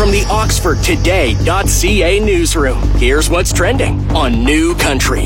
From the OxfordToday.ca newsroom, here's what's trending on New Country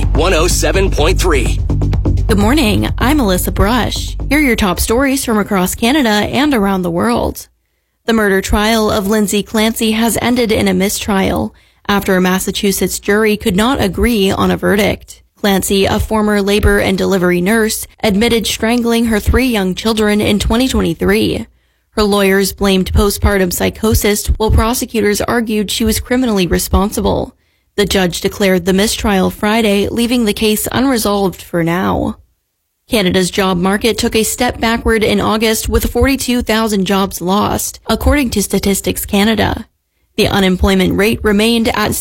107.3. Good morning, I'm Alyssa Brush. Here are your top stories from across Canada and around the world. The murder trial of Lindsay Clancy has ended in a mistrial after a Massachusetts jury could not agree on a verdict. Clancy, a former labor and delivery nurse, admitted strangling her 3 young children in 2023. Her lawyers blamed postpartum psychosis, while prosecutors argued she was criminally responsible. The judge declared the mistrial Friday, leaving the case unresolved for now. Canada's job market took a step backward in August with 42,000 jobs lost, according to Statistics Canada. The unemployment rate remained at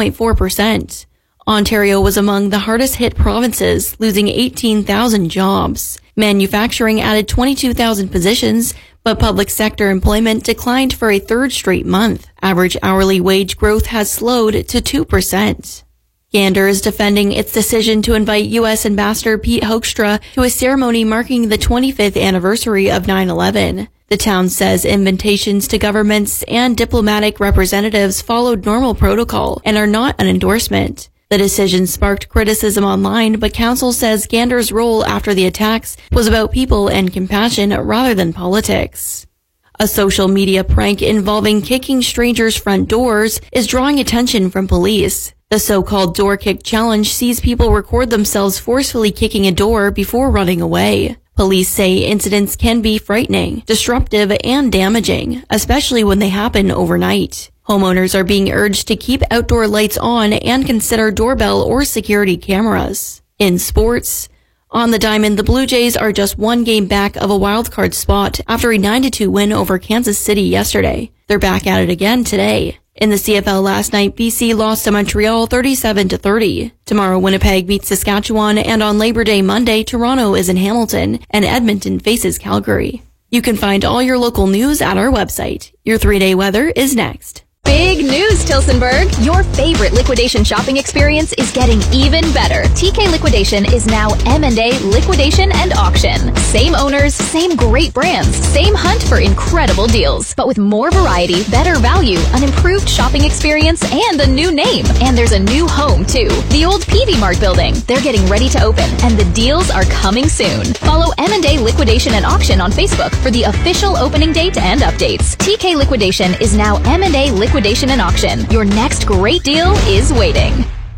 6.4%. Ontario was among the hardest hit provinces, losing 18,000 jobs. Manufacturing added 22,000 positions, but public sector employment declined for a third straight month. Average hourly wage growth has slowed to 2%. Gander is defending its decision to invite U.S. Ambassador Pete Hoekstra to a ceremony marking the 25th anniversary of 9/11. The town says invitations to governments and diplomatic representatives followed normal protocol and are not an endorsement. The decision sparked criticism online, but council says Gander's role after the attacks was about people and compassion rather than politics. A social media prank involving kicking strangers' front doors is drawing attention from police. The so-called door kick challenge sees people record themselves forcefully kicking a door before running away. Police say incidents can be frightening, disruptive, and damaging, especially when they happen overnight. Homeowners are being urged to keep outdoor lights on and consider doorbell or security cameras. In sports, on the diamond, the Blue Jays are just 1 game back of a wildcard spot after a 9-2 win over Kansas City yesterday. They're back at it again today. In the CFL last night, BC lost to Montreal 37-30. Tomorrow, Winnipeg meets Saskatchewan, and on Labor Day Monday, Toronto is in Hamilton, and Edmonton faces Calgary. You can find all your local news at our website. Your 3-day weather is next. Big news, Tilsonburg! Your favorite liquidation shopping experience is getting even better. TK Liquidation is now M&A Liquidation and Auction. Same owners, same great brands, same hunt for incredible deals, but with more variety, better value, an improved shopping experience, and a new name. And there's a new home, too. The old Peavey Mart building. They're getting ready to open, and the deals are coming soon. Follow M&A Liquidation and Auction on Facebook for the official opening date and updates. TK Liquidation is now M&A Liquidation and Auction. Your next great deal is waiting.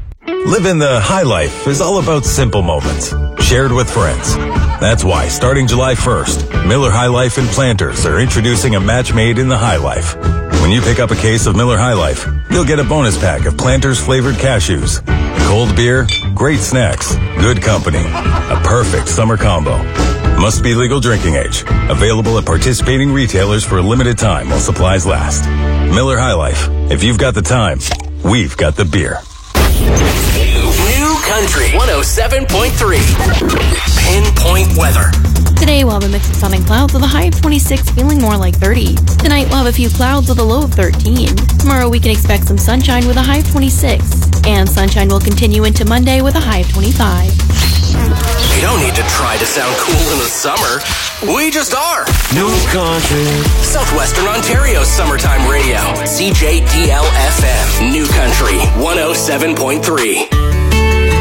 Living the high life is all about simple moments, shared with friends. That's why, starting July 1st, Miller High Life and Planters are introducing a match made in the High Life. When you pick up a case of Miller High Life, you'll get a bonus pack of Planters flavored cashews. Cold beer, great snacks, good company. A perfect summer combo. Must be legal drinking age. Available at participating retailers for a limited time while supplies last. Miller High Life. If you've got the time, we've got the beer. New Country 107.3. Pinpoint weather. Today we'll have a mix of sun and clouds with a high of 26, feeling more like 30. Tonight we'll have a few clouds with a low of 13. Tomorrow we can expect some sunshine with a high of 26. And sunshine will continue into Monday with a high of 25. You don't need to try to sound cool in the summer. We just are. New Country. Southwestern Ontario's summertime radio. CJDL-FM. New Country 107.3.